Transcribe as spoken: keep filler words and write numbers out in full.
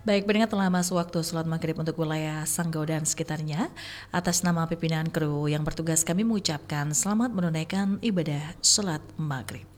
Baik, pendengar telah masuk waktu sholat maghrib untuk wilayah Sanggau dan sekitarnya. Atas nama pimpinan kru yang bertugas kami mengucapkan selamat menunaikan ibadah sholat maghrib.